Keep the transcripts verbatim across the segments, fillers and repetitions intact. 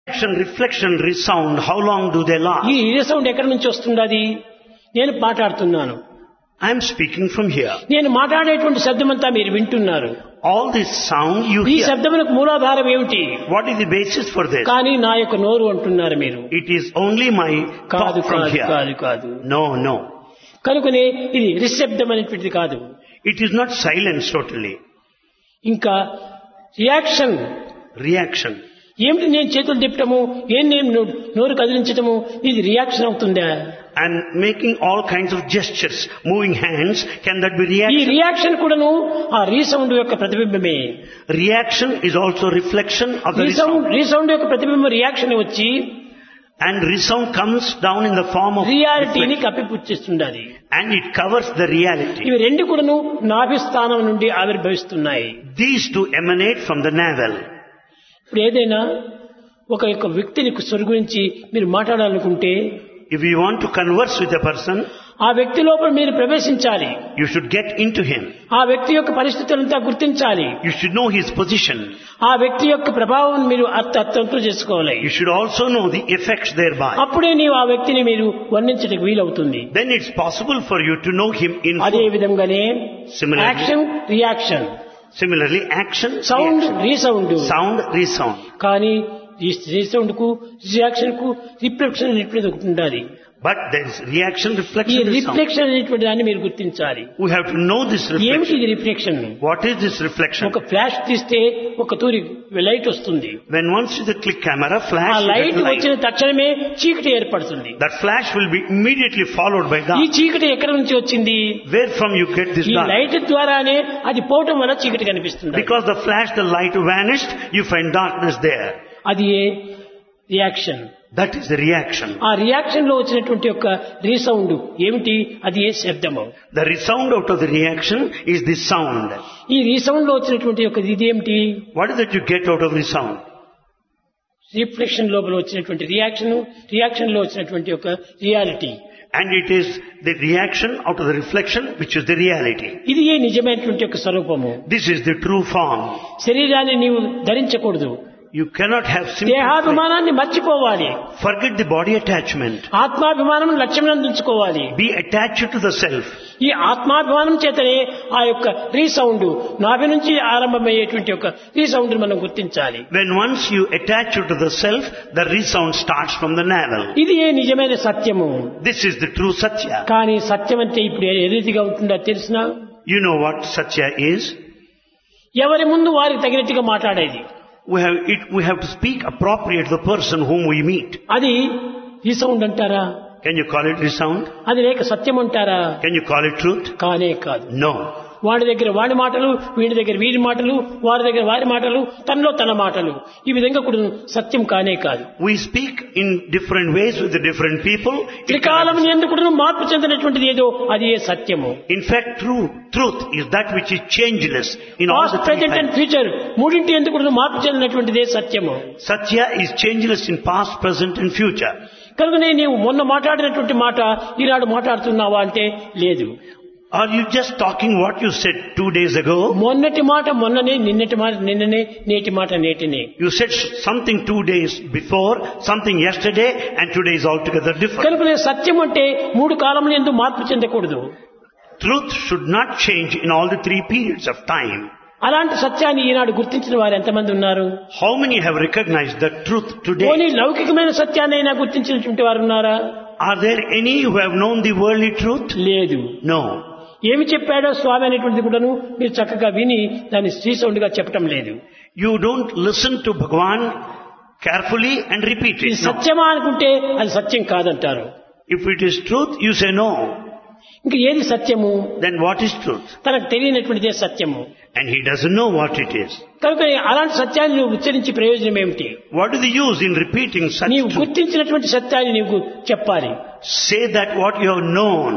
Action, reflection, resound, how long do they last? ఈ resound ఎక్కడి నుంచి వస్తుందది? నేను మాట్లాడుతున్నాను, I am speaking from here. నేను మాట్లాడేటువంటి శబ్దమంతా మీరు వింటున్నారు. All this sound you ఈ hear. శబ్దములకు మూలాధారం ఏమిటి? What is the basis for this? కానీ నా యొక్క నోరు అంటున్నారు మీరు. It is only my కాదు talk from కాదు here. కాదు కాదు No, no. కనుకనే ఇది నిశ్శబ్దం అనేటువంటిది కాదు. It is not silence totally. ఇంకా రియాక్షన్ Reaction. ఏమిటి? నేను చేతులు తిప్పటము, ఏం నేను నో- నోరు కదిలించటము, ఇది రియాక్షన్ అవుతుందా? And making all kinds of gestures, moving hands, can that be ఈ reaction? రియాక్షన్ కూడాను ఆ రీసౌండ్ యొక్క ప్రతిబింబమే. Reaction is also reflection of the resound resound. Resound యొక్క ప్రతిబింబం రియాక్షన్ వచ్చి And resound comes down in the form of రియాలిటీని reflection. కప్పిపుచ్చేస్తుండాలి. And it covers the reality. ఇవి రెండు కూడాను నాభిస్థానం నుండి ఆవిర్భవిస్తున్నాయి. These two emanate from the navel. ఇప్పుడు ఏదైనా ఒక యొక్క వ్యక్తిని స్వర్ గురించి మీరు మాట్లాడాలనుకుంటే If you want to converse with a person, ఆ వ్యక్తి లోపల మీరు ప్రవేశించాలి. you should get into him. ఆ వ్యక్తి యొక్క పరిస్థితులంతా గుర్తించాలి. You should know his position. ఆ వ్యక్తి యొక్క ప్రభావం మీరు అర్థ అర్థంతో చేసుకోవాలి. You should also know the effects thereby. అప్పుడే నీవు ఆ వ్యక్తిని మీరు వర్ణించడానికి వీలవుతుంది. Then it's possible for you to know him in అదే full. విధంగానే Similarly- action reaction, Similarly, action, sound reaction. Resound. Sound, resound. కానీ ఈ రీసౌండ్ కు రియాక్షన్ కు రిఫ్లెక్షన్ అనేటువంటిది ఒకటి ఉండాలి. But there is reaction, ఈ reflection, resound. రిఫ్లెక్షన్ అనేటువంటి దాన్ని మీరు గుర్తించాలి. We have to know this ఏమిటి reflection. ఇది reflection? What is this reflection? ఒక ఫ్లాష్ తీస్తే ఒక తూరి లైట్ వస్తుంది. When once you click camera, ఆ flash, you light get light. వచ్చిన తక్షణమే చీకటి ఏర్పడుతుంది. That flash will be immediately followed by ఈ dark. చీకటి ఎక్కడి నుంచి వచ్చింది? Where from you get this ఈ dark? లైట్ ద్వారానే అది పోవటం వల్ల చీకటి కనిపిస్తుంది. Because the flash, the light vanished, you find darkness there. అది ఏ reaction. That is the reaction. ఆ రియాక్షన్ లో వచ్చినటువంటి యొక్క రీసౌండ్ ఏమిటి? అది ఏ శబ్దము. The resound out of the reaction is the sound. ఈ రీసౌండ్ లో వచ్చినటువంటి యొక్క ఇది ఏమిటి? What is that you get out of the sound? Reflection లోపల వచ్చినటువంటి రియాక్షన్, రియాక్షన్ లో వచ్చినటువంటి యొక్క reality. And it is the reaction out of the reflection which is the reality. ఇది ఏ నిజమైనటువంటి యొక్క స్వరూపము. This is the true form. శరీరాన్ని నీవు ధరించకూడదు. You cannot have simple flesh. దేహాభిమానాన్ని మర్చిపోవాలి. Forget the body attachment. ఆత్మాభిమానం లక్ష్యం అందించుకోవాలి. Be attached to the self. ఈ ఆత్మాభిమానం చేతనే ఆ యొక్క రీసౌండ్ నాభి నుంచి ఆరంభమయ్యేటువంటి యొక్క రీసౌండ్ మనం గుర్తించాలి. When once you attach to the self, the resound starts from the navel. ఇది ఏ నిజమైన సత్యము. This is the true Satya. కానీ సత్యం అంటే ఇప్పుడు ఏ రీతిగా ఉంటుందో తెలిసినా You know what Satya is? ఎవరి ముందు వారికి తగినట్టుగా మాట్లాడేది. We have, it, we have to speak appropriate to the person whom we meet. అది రీసౌండ్ అంటారా? Can you call it resound? అది లేక సత్యం అంటారా? Can you call it truth? కానే కాదు. No. వాడి దగ్గర వాడి మాటలు, వీడి దగ్గర వీడి మాటలు, వారి దగ్గర వారి మాటలు, తనలో తన మాటలు, ఈ విధంగా కూడా సత్యం కానే కాదు. We speak in different ways with the different people. త్రికాలం ఎందుకు మార్పు చెందినటువంటిది ఏదో అది ఏ సత్యము. In fact, true truth is that which is changeless in all past, the three present and times. Future మూడింటి ఎందుకు మార్పు చెందినటువంటిదే సత్యము. Satya is changeless in past, present and future. కనుకనే నీవు మొన్న మాట్లాడినటువంటి మాట ఈనాడు మాట్లాడుతున్నావా అంటే లేదు. Are you just talking what you said two days ago? మొన్నటి మాట మొన్ననే, నిన్నటి మాట నిన్ననే, నేటి మాట నేటినే. You said something two days before, something yesterday, and today is altogether different. కనుకనే సత్యం అంటే మూడు కాలములు ఎందుకు మార్పు చెందకూడదు. Truth should not change in all the three periods of time. అలాంటి సత్యాన్ని ఈనాడు గుర్తించిన వారు ఎంతమంది ఉన్నారు? How many have recognized the truth పోనీ today? లౌకికమైన సత్యాన్ని అయినా గుర్తించినటువంటి వారు ఉన్నారా? Are there any who have known the worldly truth? లేదు. No. ఏమి చెప్పాడో స్వామి అనేటువంటిది కూడాను మీరు చక్కగా విని దాన్ని శ్రీసౌండ్ గా చెప్పటం లేదు. You don't listen to Bhagavan carefully and repeat ఇది it. No. సత్యమా అనుకుంటే అది సత్యం కాదంటారు. If it is truth, you say no. ఇంకా ఏది సత్యము? Then what is truth? తనకు తెలియనటువంటిదే సత్యము. And he doesn't know what it is. కనుక అలాంటి సత్యాన్ని నువ్వు ఉచ్చరించి ప్రయోజనం ఏమిటి? What is the use in repeating such నీవు truth? గుర్తించినటువంటి సత్యాన్ని నీవు చెప్పాలి. Say that what you have known.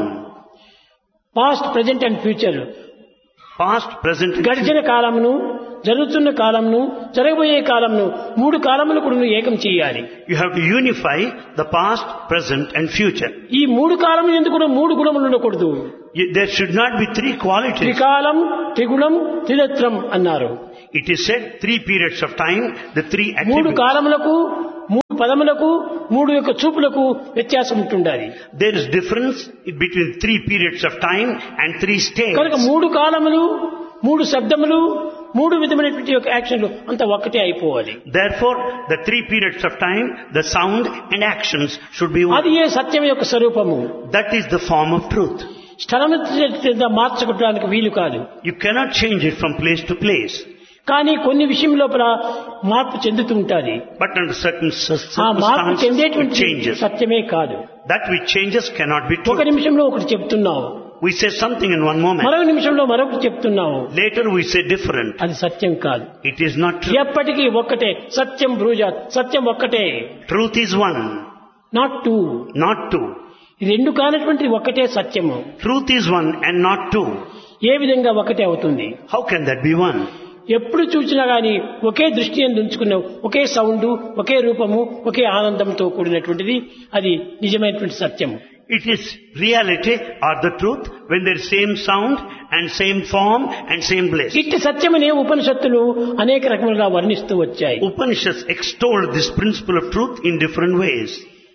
Past, present and future, Past, present and గడిచిన కాలమును, జరుగుతున్న కాలమును, జరగబోయే కాలమును, మూడు కాలములు కూడా నువ్వు ఏకం చేయాలి. You have to unify the past, present and future. ఈ మూడు కాలములు ఎందుకు కూడా మూడు గుణములు ఉండకూడదు. You- There should not be three qualities. త్రికాలం, త్రిగుణం, త్రినేత్రం అన్నారు. It is said three periods of time, the three మూడు attributes. కాలములకు పదములకు మూడు యొక్క చూపులకు వ్యత్యాసం ఉంటుండాలి. There is difference between three periods of time and three states. కనుక మూడు కాలములు, మూడు శబ్దములు, మూడు విధమైనటువంటి యొక్క యాక్షన్లు అంత ఒక్కటే అయిపోవాలి. Therefore, the three periods of time, the sound and actions should be one. అది ఏ సత్యం యొక్క స్వరూపము. That is the form of truth. స్థలము మార్చుకోవడానికి వీలు కాదు. You cannot change it from place to place. కానీ కొన్ని విషయం లోపల మార్పు చెందుతూ ఉంటుంది. But under certain ఆ మార్పు circumstances, it చెందేటువంటి changes. సత్యమే కాదు. That which changes cannot be ఒక true. నిమిషంలో ఒకటి చెప్తున్నావు, We say something in one moment. మరొక నిమిషంలో మరొకటి చెప్తున్నావు, Later we say different. అది సత్యం కాదు. It is not true. ఎప్పటికీ ఒక్కటే సత్యం. బ్రూజాత్ సత్యం ఒక్కటే, Truth is one, not two. not two. ఈ రెండు కానటువంటి ఒక్కటే సత్యము. Truth is one and not two. ఏ విధంగా ఒకటే అవుతుంది? How can that be one? ఎప్పుడు చూసినా గాని ఒకే దృష్టి ఉంచుకున్న ఒకే సౌండ్, ఒకే రూపము, ఒకే ఆనందంతో కూడినటువంటిది అది నిజమైనటువంటి సత్యము. It is reality or the truth when there is same sound and same form and same bliss. ఇట్టి సత్యమనే ఉపనిషత్తులు అనేక రకములుగా వర్ణిస్తూ వచ్చాయి. Upanishads extolled this principle of truth in different ways.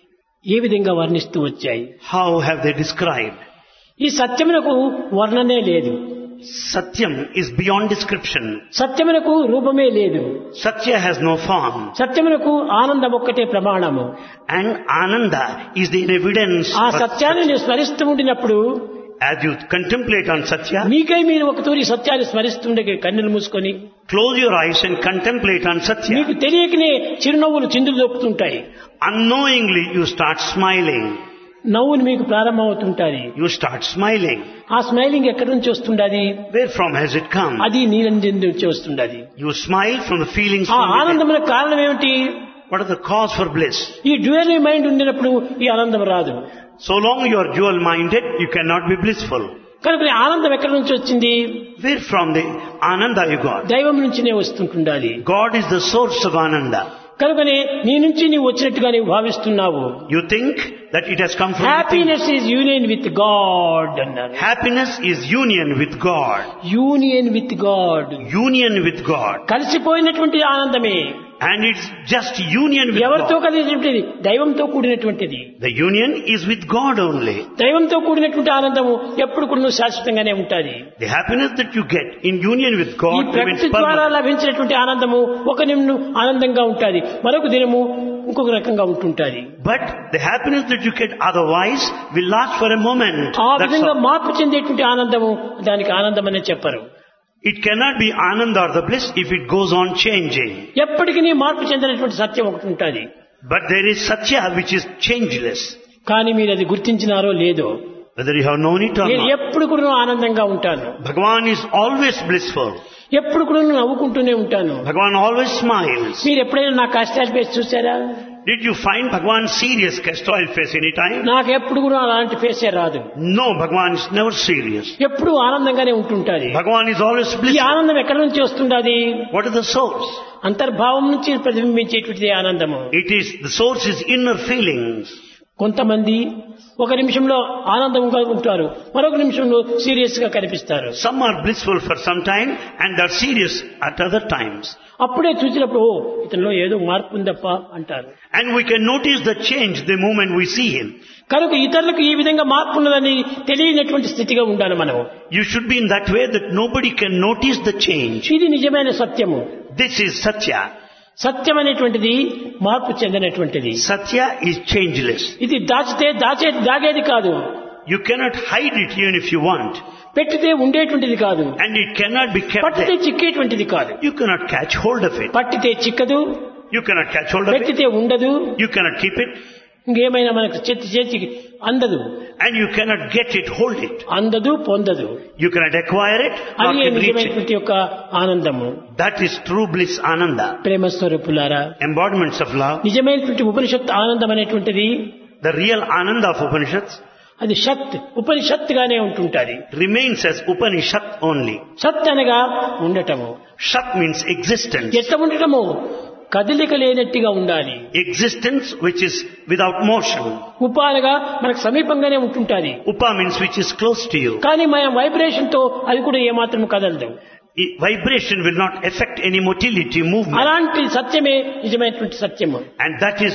ఏ విధంగా వర్ణిస్తూ వచ్చాయి? How have they described? ఈ సత్యమునకు వర్ణనే లేదు. Satyam is beyond description. సత్యమునకు రూపమే లేదు. Satya has no form. సత్యమునకు ఆనందం ఒక్కటే ప్రమాణము. And Ananda is the evidence. ఆ for సత్యాన్ని నేను స్మరిస్తూ ఉండినప్పుడు As you contemplate on Satya, మీకై మీరు ఒక తూరి సత్యాన్ని స్మరిస్తుండే కన్నులు మూసుకొని close your eyes and contemplate on Satya. మీకు తెలియకనే చిరునవ్వులు చిందులు దొక్కుతుంటాయి. Unknowingly you start smiling. నవ్వులు మీకు ప్రారంభమవుతుంటాయి. You start smiling. ఆ స్మైలింగ్ ఎక్కడి నుంచి వస్తుండది? Where from has it come? అది నీలంజన్ నుంచి వస్తుండది. You smile from the feelings ఆ from within. ఆనందములకు కారణం ఏమిటి? What is the cause for bliss? ఈ డ్యూయల్ మైండ్ ఉండినప్పుడు ఈ ఆనందం రాదు. So long you are dual minded, you cannot be blissful. కనుక ఈ ఆనందం ఎక్కడి నుంచి వచ్చింది? Where from the Ananda you got? దైవం నుంచినే వస్తుంటుండాలి. God is the source of Ananda. కనుకనే నీ నుంచి నీవు వచ్చినట్టుగా నీవు భావిస్తున్నావు. You think that it has come from within. Happiness is union with God అన్నారు. Happiness is union with God. Union with God, Union with God. కలిసిపోయినటువంటి ఆనందమే. And it's just union with ఎవరితో God. కలిసినటువంటిది? దైవంతో కూడినటువంటిది. The union is with God only. దైవంతో కూడినటువంటి ఆనందము ఎప్పుడు కూడా శాశ్వతంగానే ఉంటుంది. The happiness that you get in union with ఈ God remains ప్రకృతి ద్వారా permanent. లభించినటువంటి ఆనందము ఒక నిమిషం ఆనందంగా ఉంటుంది, మరొక దినము ఇంకొక రకంగా ఉంటుంటుంది. But the happiness that you get otherwise will last for a moment. ఆ That's విధంగా all. మార్పు చెందేటువంటి ఆనందము దానికి ఆనందం అనే చెప్పరు. It cannot be Ananda or the bliss if it goes on changing. ఎప్పటికీ మార్పు చెందినటువంటి సత్యం ఒకటి ఉంటుంది. But there is Satya which is changeless. కానీ మీరు అది గుర్తించినారో లేదో, Whether you have known it or నేను not. ఎప్పుడు కూడా ఆనందంగా ఉంటాను, Bhagavan is always blissful. ఎప్పుడు కూడా నవ్వుకుంటూనే ఉంటాను. Bhagavan always smiles. మీరు ఎప్పుడైనా నా కష్టాలు ఫేస్ చూసారా? Did you find Bhagavan's serious castor face any time? నాకు ఎప్పుడు కూడా అలాంటి ఫేసే రాదు. No, Bhagavan is never serious. ఎప్పుడు ఆనందంగానే ఉంటుంటాది. Bhagavan is always ఈ blissful. ఆనందం ఎక్కడి నుంచి వస్తుండాది? What is the source? అంతర్భావం నుంచి ప్రతిబింబించేటువంటిది ఆనందము. It is, the source is inner feelings. కొంతమంది ఒక నిమిషంలో ఆనందంగా ఉంటారు, మరొక నిమిషంలో సీరియస్ గా కనిపిస్తారు. Some are blissful for some time and are serious at other times. అప్పుడే చూసినప్పుడు ఓ ఇతనిలో ఏదో మార్పు ఉందప్ప అంటారు. And we can notice the change the moment we see him. కనుక ఇతరులకు ఈ విధంగా మార్పు ఉన్నదని తెలియనటువంటి స్థితిగా ఉండాలి మనము. You should be in that way that nobody can notice the change. ఇది నిజమైన సత్యము. This is Satya. సత్యం అనేటువంటిది మార్పు చెందినటువంటిది. Satya is changeless. ఇది దాచితే దాచే దాగేది కాదు, You cannot hide it even if you want. పెట్టితే ఉండేటువంటిది కాదు, And it cannot be kept పట్టితే there. చిక్కేటువంటిది కాదు. You cannot catch hold of it. పట్టితే చిక్కదు, You cannot catch hold of it. పెట్టితే ఉండదు, You cannot keep it. ఇంకేమైనా మనకు చేతి చేతికి అందదు. And you cannot get it, hold it. అందదు, పొందదు. You cannot acquire it or అది can reach it. నిజమైనటువంటి యొక్క ఆనందము. That is true bliss, Ananda. ప్రేమ స్వరూపులారా, Embodiments of love. నిజమైనటువంటి ఉపనిషత్ ఆనందం అనేటువంటిది The real Ananda of Upanishads అది sheath ఉపనిషత్తుగానే ఉంటుంటది. remains as Upanishad only. సత్ అనగా ఉండటము. Shat means existence. ఎట్లా ఉండటము? కదలిక లేనట్టుగా ఉండాలి. Existence which is without motion. ఉప అనగా మనకు సమీపంగానే ఉంటుంటాది, Upa means which is close to you. కానీ మన వైబ్రేషన్ తో అది కూడా ఏమాత్రం కదలదు. I- Vibration will not affect any motility, movement. అలాంటి సత్యమే నిజమైనటువంటి సత్యము. And that is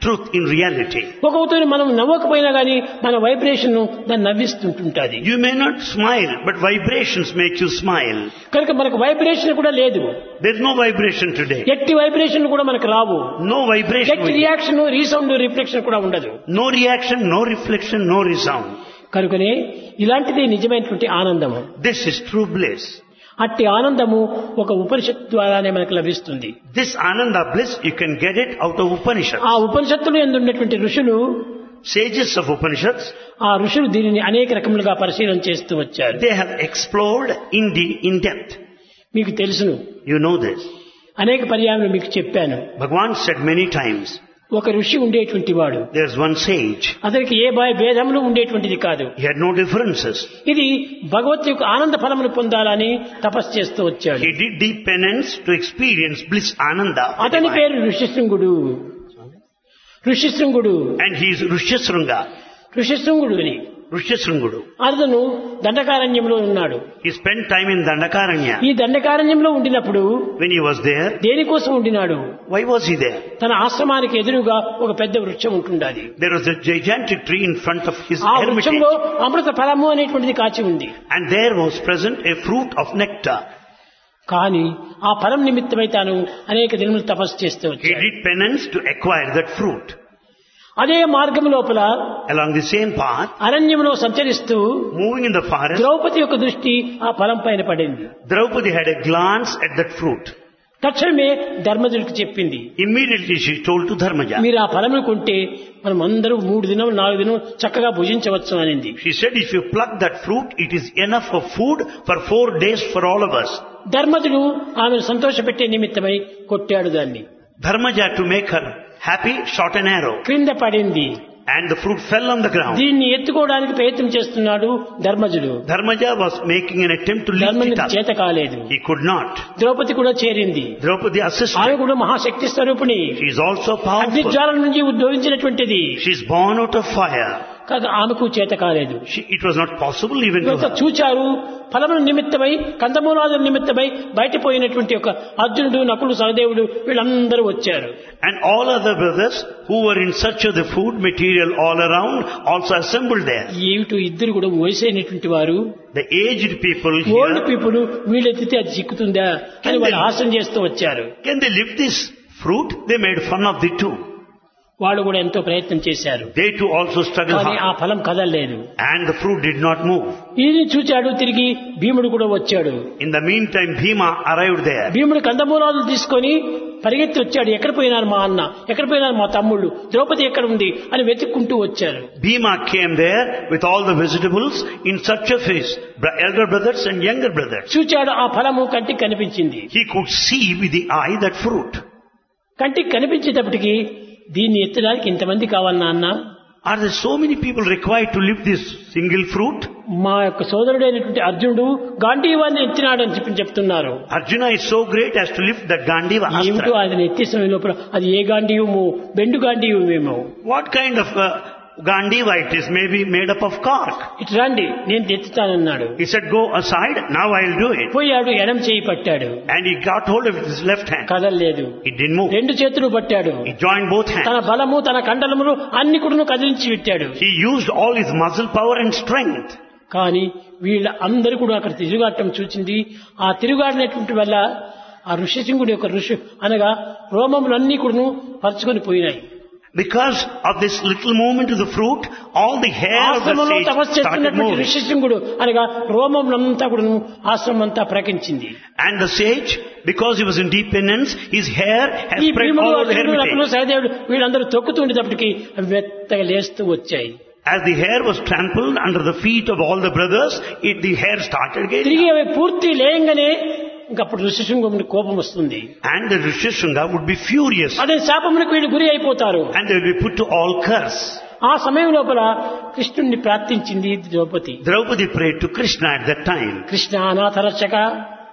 truth in reality. ఒక్కొక్కటి మనం నవ్వకపోయినా గానీ మన వైబ్రేషన్ దాన్ని నవ్విస్తుంటుంటది. You may not smile, but vibrations make you smile. కనుక మనకు వైబ్రేషన్ కూడా లేదు. There is no vibration today. ఎట్టి వైబ్రేషన్ కూడా మనకు రావు. No vibration. ఎట్టి రియాక్షన్, రీసౌండ్, రిఫ్లెక్షన్ కూడా ఉండదు. No reaction, no reflection, no resound. కనుకనే ఇలాంటిది నిజమైనటువంటి ఆనందము. This is true bliss. అట్టి ఆనందము ఒక ఉపనిషత్తు ద్వారానే మనకు లభిస్తుంది. This Ananda bliss, you can get it out of Upanishads. ఆ ఉపనిషత్తులు యందు ఉన్నటువంటి ఋషులు, Sages of Upanishads, ఆ ఋషులు దీనిని అనేక రకములుగా పరిశీలన చేస్తూ వచ్చారు. they have explored in the in depth. మీకు తెలుసును, You know this. అనేక పర్యాయములు మీకు చెప్పాను. Bhagavan said many times, ఒక ఋషి ఉండేటువంటి వాడు, there's one sage. అతనికి ఏ భయ భేదములు ఉండేటువంటిది కాదు. He had no differences. ఇది భగవత్ యొక్క ఆనంద ఫలమును పొందాలని తపస్సు చేస్తూ వచ్చాడు. He did deep penance to experience bliss Ananda. అతని పేరు ఋషిశృంగుడు. ఋషిశృంగుడు And he is Rishyasringa. ఋషిశృంగుడు అని Rishyasringudu. అతను దండకారణ్యంలో ఉన్నాడు. He spent time in Dandakaranya. ఈ దండకారణ్యంలో ఉండినప్పుడు When he was there, దేనికోసం ఉండినాడు? why was he there? తన ఆశ్రమానికి ఎదురుగా ఒక పెద్ద వృక్షం ఉంటుండాలి. There was a gigantic tree in front of his ఆ hermitage. వృక్షంలో అమృత ఫలము అనేటువంటిది కాచి ఉంది. And there was present a fruit of nectar. కానీ ఆ ఫలం నిమిత్తమై తాను అనేక దినములు తపస్సు చేస్తూ He వచ్చాడు. did penance to acquire that fruit. అదే మార్గం లోపల Along the same path, అరణ్యంలో సంచరిస్తూ moving in the forest, Draupadi యొక్క దృష్టి ఆ ఫలం పైన పడింది. Draupadi had a glance at that fruit. తక్షణమే ధర్మజుడికి చెప్పింది, Immediately she told to Dharmaja. మీరు ఆ ఫలమును కొంటే మనం అందరూ మూడు దినం నాలుగు దినం చక్కగా భుజించవచ్చు అనింది. She said, if you pluck that fruit, it is enough of food for four days for all of us. ధర్మజుడు ఆమెను సంతోషపెట్టే నిమిత్తమై కొట్టాడు దాన్ని. Dharmaja, to make her happy, shot an arrow. క్రింద పడింది. And the fruit fell on the ground. దీన్ని ఎత్తుకోవడానికి ప్రయత్నం చేస్తున్నాడు ధర్మజుడు. Dharmaja was making an attempt to lift ధర్మజుడు it up. చేత కాలేదు. He could not. ద్రౌపది కూడా చేరింది. Draupadi ఆమె assisted. కూడా మహాశక్తి స్వరూపిణి. She is also powerful. అగ్నిజ్వాల నుంచి ఉద్భవించినటువంటిది. She is born out of fire. కాదు ఆమెకు చేత కాలేదు. She, it was not possible even to ఇవంతా her. చూచారు. ఫలముల నిమిత్తమై, కందమూలాదుల నిమిత్తమై బయటపోయినటువంటి ఒక అర్జునుడు, నకులు, సహదేవుడు వీళ్ళందరూ వచ్చారు. And all other brothers who were in search of the food material all around also assembled there. ఏమిటో ఇద్దరు కూడా వయసైనటువంటి వారు, The aged people old here, people వీళ్ళెత్తితే అది చిక్కుతుందా అని వాళ్ళు హాస్యం చేస్తూ వచ్చారు. can they lift this fruit? They made fun of the two. వాళ్ళు కూడా ఎంతో ప్రయత్నం చేశారు. They too also struggled కానీ ఆ hard. ఫలం కదలలేదు. And the fruit did not move. ఇది చూచాడు. తిరిగి భీముడు కూడా వచ్చాడు. In the meantime, Bhima arrived there. భీముడు కందమూలాలు తీసుకొని పరిగెత్తి వచ్చాడు. ఎక్కడ పోయినారు మా అన్న, ఎక్కడ పోయినారు మా తమ్ముళ్ళు, ద్రౌపది ఎక్కడ ఉంది అని వెతుక్కుంటూ వచ్చారు. Bhima came there with all the vegetables in search of his br- elder brothers and younger brothers. చూచాడు. ఆ ఫలము కంటికి కనిపించింది. He could see with the eye that fruit. కంటికి కనిపించేటప్పటికి దీన్ని ఎత్తడానికి ఇంతమంది కావాలన్నా అన్న, Are there so many people required to lift this single fruit? మా యొక్క సోదరుడైనటువంటి అర్జునుడు గాంధీవాన్ని ఎత్తినాడు అని చెప్పి చెప్తున్నారు. Arjuna is so great as to lift that Gandiva ఏమిటో astra. అది ఎత్తే సమయం లోపల అది ఏ గాంధీవమో బెండు గాంధీవమేమో. What kind of uh, Gandiva it is? Maybe made up of cork. ఇటు రండి నేను ఎత్తుతానన్నాడు. He said, go aside, now I'll do it. పోయాడు. ఎడం చేయి పట్టాడు. And he got hold of his left hand. కదలలేదు. It didn't move. రెండు చేతులు పట్టాడు. He joined both తన hands. బలము, తన కండలములు అన్ని కూడా కదిలించి పెట్టాడు. He used all his muscle power and strength. కానీ వీళ్ళ అందరూ కూడా అక్కడ తిరుగాటం చూచింది. ఆ తిరుగాడినటువంటి వల్ల ఆ ఋషిశృంగుడి యొక్క ఋషి అనగా రోమములన్నీ కూడా పరుచుకొని పోయినాయి. Because of this little movement of the fruit, all the hair of the ఆశ్రమంలో sage తపస్సు started చేస్తున్నటువంటి moving. ఋషిశృంగుడు అనగా రోమములంతా కూడా ఆశ్రమం అంతా ప్రకటించింది. And the sage, because he was in deep penance, his hair has ఈ spread భీముడు, all over the అర్జునుడు, నకులు, hermitage. సహదేవుడు వీళ్ళందరూ తొక్కుతుండేటప్పటికి అవి మెత్తగా లేస్తూ వచ్చాయి. As the hair was trampled under the feet of all the brothers, it, the hair started తిరిగి getting. అవి పూర్తి లేయంగానే ఇంకప్పుడు ఋషిశృంగుడికి కోపం వస్తుంది. And the Rishishunga would be furious. అదే శాపములకు వీళ్ళు గురి అయిపోతారు. And they will be put to all curse. ఆ సమయం లోపల కృష్ణుణ్ణి ప్రార్థించింది Draupadi. Draupadi prayed to Krishna at that time. Krishna అనాథ రక్షక,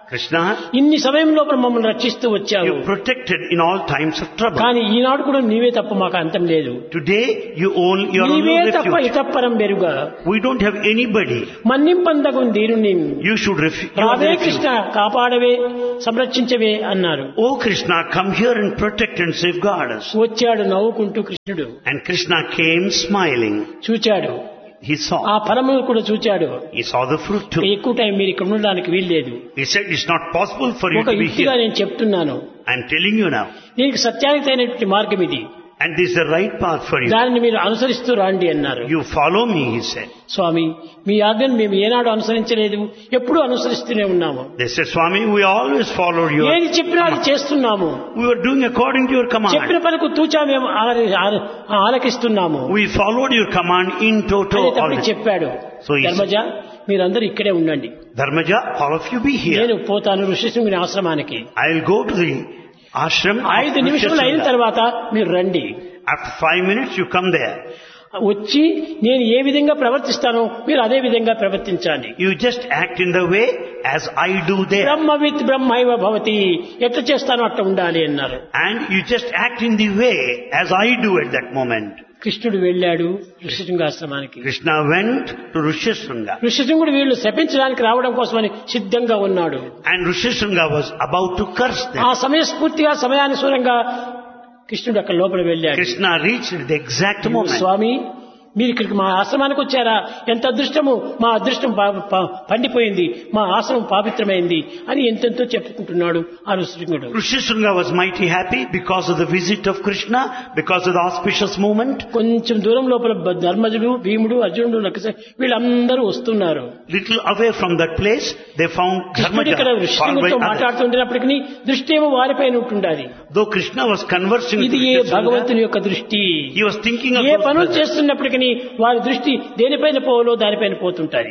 Krishna, ఇన్ని సమయం లోపల మమ్మల్ని రక్షిస్తూ వచ్చావు. you protected in all times of trouble. కానీ ఈనాడు కూడా నీవే తప్ప మాకు అంతం లేదు. Today, you own your own నీవే తప్ప refuge. ఇతప్పరం బెరుగా. We don't have anybody. మన్నింపందగు దీనుని You should refuge. You are రావే the refuge. కృష్ణ కాపాడవే సంరక్షించవే అన్నారు. Oh Krishna, come here and protect and safeguard us. వచ్చాడు నవ్వుకుంటూ కృష్ణుడు. And Krishna came smiling. చూచాడు. He ఆ saw. ఫలమును కూడా చూచాడు. He saw the fruit too. ఎక్కువ టైం మీరు ఇక్కడ ఉండడానికి వీల్లేదు. He said, it's not possible for you ఒక to be యుక్తిగా here. నేను చెప్తున్నాను. I'm telling you now. దీనికి సత్యానికి అయినటువంటి మార్గం ఇది. And this is the right path for you. దానిని మీరు అనుసరిస్తూ రాండి అన్నారు. You follow me, he said. స్వామి మీ ఆజ్ఞను మేము ఏనాడు అనుసరించలేదు, ఎప్పుడూ అనుసరిస్తూనే ఉన్నాము. They said, Swami, we always followed your ఏది చెప్పినా అది command. చేస్తున్నాము. We were doing according to your చెప్పిన command. పనికి తూచా మేము ఆల- ఆల- ఆలకిస్తున్నాము We followed your command in toto. all అనేటప్పుడు the- చెప్పాడు. So he ధర్మజ మీరందరూ ఇక్కడే ఉండండి, Dharmaja, all of you be నేను here. పోతాను ఋషిశృంగుని ఆశ్రమానికి. I'll go to the ashram. of ఐదు నిమిషములు అయిన Rishyasringa. తర్వాత మీరు రండి. After five minutes, you come there. వచ్చి నేను ఏ విధంగా ప్రవర్తిస్తానో మీరు అదే విధంగా ప్రవర్తించాలి. You just act in the way as I do there. బ్రహ్మవిత్ బ్రహ్మైవ భవతి, ఎట్లా చేస్తానో అట్లా ఉండాలి అన్నారు. And you just act in the way as I do at that moment. కృష్ణుడు వెళ్ళాడు ఋషిశృంగాశ్రమానికి. Krishna went to Rishyasringa. ఋషిశృంగుడు వీళ్ళు శపించడానికి రావడం కోసమని సిద్ధంగా ఉన్నాడు. And Rishyasringa was about to curse ఆ them. సమయస్ఫూర్తిగా సమయానుసారంగా కృష్ణుడు అక్కడ లోపల వెళ్ళాడు. Krishna reached at the exact moment. స్వామి మీరు ఇక్కడికి మా ఆశ్రమానికి వచ్చారా, ఎంత అదృష్టము, మా అదృష్టం పా- పా- పండిపోయింది, మా ఆశ్రమం పవిత్రమైంది అని ఎంతెంతో చెప్పుకుంటున్నాడు ఆ ఋషిశృంగుడు. Rishyasringa was mighty happy because of the visit of Krishna, because of the auspicious moment. కొంచెం దూరం లోపల బ- ధర్మజుడు భీముడు అర్జునుడు లక్ష- వీళ్ళందరూ వస్తున్నారు. Little away from that place, they found కృష్ణుడు ఇక్కడ Dharmaja, followed by ఋషిశృంగుడితో others. మాట్లాడుతుండేటప్పటికీ దృష్టి ఏమో వారిపైన ఉంటుండాలి. Though Krishna was conversing with ఇది ఏ Rishyasringa, భగవంతుని యొక్క దృష్టి. he was thinking of A those పనులు brothers. చేస్తున్నప్పటికీ వారి దృష్టి దేనిపైన పోవాలో దానిపైన పోతుంటాయి.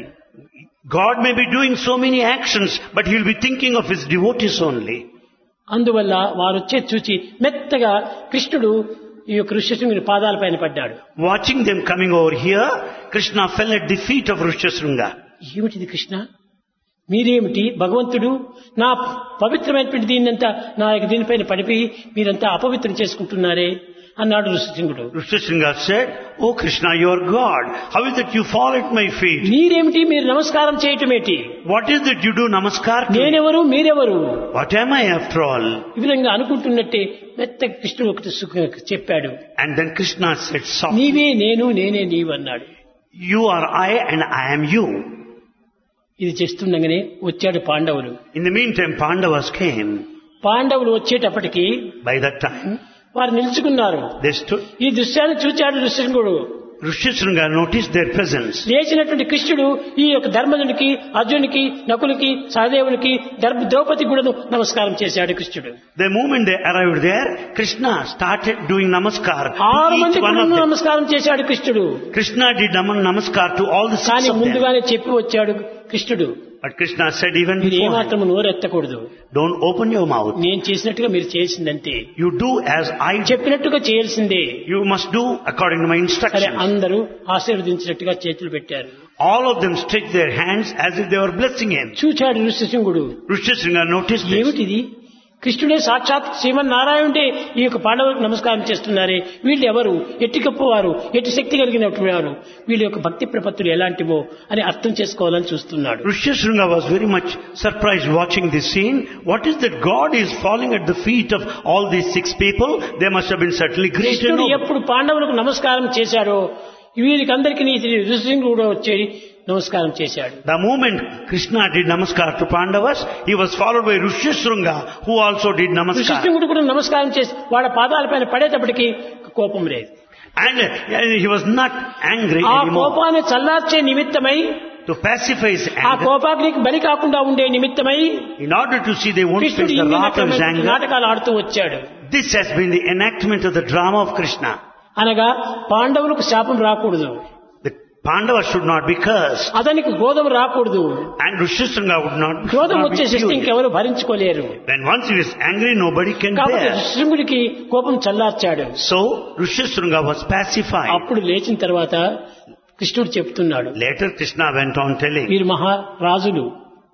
God may be doing so many actions, but he will be thinking of his devotees only. అందువల్ల వారు వచ్చే చూచి మెత్తగా కృష్ణుడు ఈ యొక్క ఋషిశృంగుని పాదాలపైన పడ్డాడు. Watching them coming over here, Krishna fell at the feet of Rishyasringa. ఏమిటిది కృష్ణ, మీరేమిటి భగవంతుడు, నా పవిత్రమైనటువంటి దీన్నంతా నా యొక్క దీనిపైన పడిపోయి మీరంతా అపవిత్రం చేసుకుంటున్నారే అన్నాడు ఋషిశృంగుడు. Rishyasringa said, Oh Krishna, you are God. How is it you fall at my feet? మీరేమిటి, మీరు నమస్కారం చేయటమేటి, What is it you do namaskar to me? నేనెవరు మీరెవరు, What am I after all? ఈ విధంగా అనుకుంటున్నట్టే మెత్త కృష్ణుడు ఒకటి సు- చెప్పాడు. And then Krishna said softly, నీవే నేను నేనే నీవు అన్నాడు. You are I and I am you. ఇది చేస్తుండగానే వచ్చాడు పాండవులు. In the meantime, Pandavas came. పాండవులు వచ్చేటప్పటికి By that time, వారు నిలుచుకున్నారు. they stood. ఈ దృశ్యాన్ని చూచాడు ఋషిశృంగుడు. Rishyasringa noticed their presence. లేచినటువంటి కృష్ణుడు ఈ యొక్క ధర్మజునికి అర్జునికి నకులకి సహదేవునికి ధర్మ ద్రౌపది కూడా నమస్కారం చేశాడు కృష్ణుడు. The moment they arrived there, Krishna started doing namaskar ఆరు to మంది each one కూడా of them. నమస్కారం చేశాడు కృష్ణుడు. Krishna did naman- namaskar to all the six కానీ of them. ముందుగానే చెప్పి వచ్చాడు కృష్ణుడు, But Krishna said even మీరు before, ఏమాత్రం నోరెత్తకూడదు, don't open your mouth. నేను చేసినట్టుగా మీరు చేసిందంతే, You do as I do. చెప్పినట్టుగా చేయాల్సిందే. You must do according to my సరే instructions. అందరూ ఆశీర్వదించినట్టుగా చేతులు పెట్టారు. All of them stretched their hands as if they were blessing him. చూచాడు ఋషిశృంగుడు, Rishyasringa noticed this. ఏమిటిది, కృష్ణుడే సాక్షాత్ శ్రీమన్నారాయణుడే ఈ యొక్క పాండవులకు నమస్కారం చేస్తున్నారే, వీళ్ళు ఎవరు, ఎట్టి గొప్పవారు, ఎట్టి శక్తి కలిగినటువంటి వారు, వీళ్ళ యొక్క భక్తి ప్రపత్తులు ఎలాంటివో అని అర్థం చేసుకోవాలని చూస్తున్నాడు. Rishyasringa was very much surprised watching this scene. What is that God is falling at the feet of all these six people? They must have been certainly great and కృష్ణుడు noble. ఎప్పుడు పాండవులకు నమస్కారం చేశాడో వీరికందరికీ ఋషిశృంగుడు కూడా వచ్చి నమస్కారం చేశాడు. The moment Krishna did namaskar to Pandavas, he was followed by Rishyasringa, who also did namaskar. ఋషిశృంగుడు కూడా నమస్కారం చేసి వాళ్ళ పాదాలపైన పడేటప్పటికి కోపం లేదు. And uh, he was not angry ఆ anymore. కోపాన్ని చల్లార్చే నిమిత్తమై, To pacify his ఆ anger, కోపాగ్నికి బలి కాకుండా ఉండే నిమిత్తమై in order to see they won't face కృష్ణుడు the ఇన్ని wrath of his రకమైన anger, నాటకాలు ఆడుతూ వచ్చాడు. this has been the enactment of the drama of Krishna. అనగా పాండవులకు శాపం రాకూడదు, The Pandavas should not be cursed, అతనికి క్రోధం రాకూడదు. and Rishyasringa would not, should క్రోధం not be వచ్చే శక్తి furious. ఇంకెవరు భరించుకోలేరు. When once he is angry, nobody can కాబట్టి bear. శృంగుడికి కోపం చల్లార్చాడు. So Rishyasringa was pacified. అప్పుడు లేచిన తర్వాత కృష్ణుడు చెప్తున్నాడు, Later Krishna went on telling, మీరు మహారాజులు,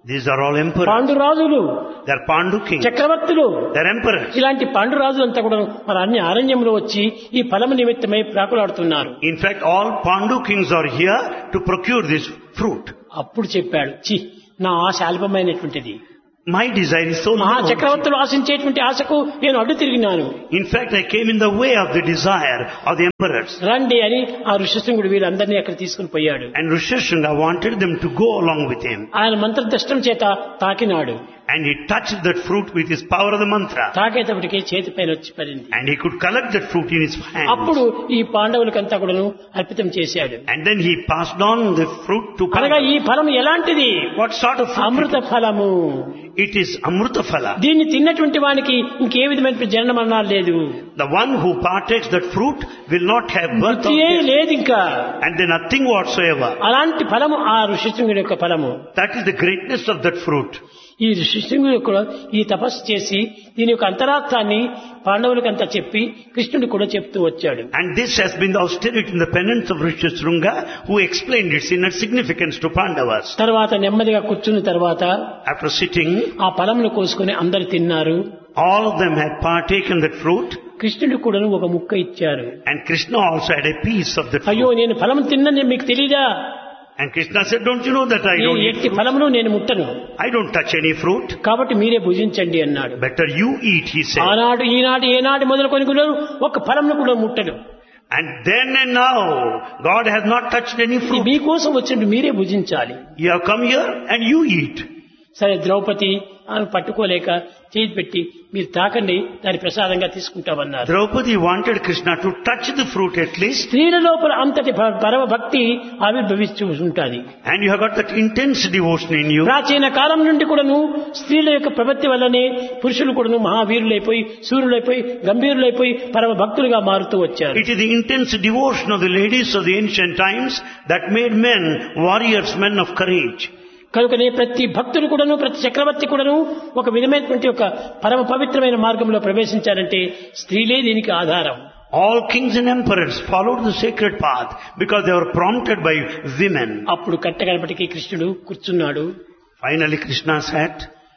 These are all emperors. పాండురాజులు, They are Pandu kings. చక్రవర్తులు, They are emperors. ఇలాంటి పాండురాజులంతా కూడా మన అన్ని అరణ్యంలో వచ్చి ఈ ఫలము నిమిత్తమై ప్రాకులాడుతున్నారు. In fact, all Pandu kings are here to procure this fruit. అప్పుడు చెప్పాడు, చి నా ఆశ అల్పమైనటువంటిది, My desire is so మహా low. చక్రవర్తులు ఆశించేటువంటి ఆశకు నేను అడ్డు తిరిగినాను. In fact, I came in the way of the desire of the emperors. రండి అని ఆ ఋషిశృంగుడు వీళ్ళందరినీ అక్కడ తీసుకుని పోయాడు. And Rishishringa wanted them to go along with him. ఆయన మంత్రదష్టం చేత తాకినాడు. And he touched that fruit with his power of the mantra. తాకేటప్పటికే చేతి పైన వచ్చి పడింది. And he could collect that fruit in his hand. అప్పుడు ఈ పాండవులకంతా కూడాను అర్పితం చేశాడు. And then he passed on the fruit to అనగా ఈ Pandavas. ఫలం ఎలాంటిది? What sort of fruit? అమృత ఫలము. It is Amruta Phala. దీన్ని తిన్నటువంటి వానికి ఇంకే విధమైన జనన మరణాలు లేదు. The one who partakes that fruit will not have birth or వృత్తియే death. లేదు ఇంకా. And then nothing whatsoever. అలాంటి ఫలము ఆ ఋషిశృంగుడి యొక్క ఫలము. That is the greatness of that fruit. ఈ ఋషిశృంగుడు కూడా ఈ తపస్సు చేసి దీని యొక్క అంతరార్థాన్ని పాండవులకంతా చెప్పి కృష్ణుడు కూడా చెప్తూ వచ్చాడు. And this has been the austerity and the penance of Rishishringa, who explained its inner significance to Pandavas. తర్వాత నెమ్మదిగా కూర్చున్న తర్వాత After sitting, ఆ ఫలమును కోసుకుని అందరు తిన్నారు. all of them had partaken that fruit, కృష్ణుడు కూడా ఒక ముక్క ఇచ్చారు. and Krishna also had a piece of that అయ్యో fruit. నేను ఫలం తిన్నని మీకు తెలీదా? And Krishna said, don't you know that I ఈ don't eat ఎట్టి fruit? ఫలమును నేను ముట్టను, I don't touch any fruit. కాబట్టి మీరే భుజించండి అన్నాడు. Better you eat, he said. ఆనాడు ఈనాడు ఏనాటి మొదలుకొని కూడా ఒక ఫలంను కూడా ముట్టడు. And then and now, God has not touched any ఇది fruit. మీకోసం వచ్చినట్టు మీరే భుజించాలి. You have come here and you eat. సరే ద్రౌపది ఆమె పట్టుకోలేక చేయి పెట్టి మీరు తాకండి, దాని ప్రసాదంగా తీసుకుంటామన్నారు. Draupadi wanted Krishna to touch the fruit at least. స్త్రీల లోపల అంతటి ప- పరమ భక్తి ఆవిర్భవిస్తూ ఉంటుంది. And you have got that intense devotion in you. ప్రాచీన కాలం నుండి కూడాను స్త్రీల యొక్క ప్రవృత్తి వల్లనే పురుషులు కూడాను మహావీరులైపోయి సూర్యులైపోయి గంభీరులైపోయి పరమ భక్తులుగా మారుతూ వచ్చారు. It is the intense devotion of the ladies of the ancient times that made men warriors, men of courage. కనుకనే ప్రతి భక్తుడు కూడాను ప్రతి చక్రవర్తి కూడాను ఒక విధమైనటువంటి ఒక పరమ పవిత్రమైన మార్గంలో ప్రవేశించారంటే స్త్రీలే దీనికి ఆధారం. All kings and emperors followed the sacred path because they were prompted by women. అప్పుడు కట్టగడపటికి కృష్ణుడు కూర్చున్నాడు. Finally Krishna sat.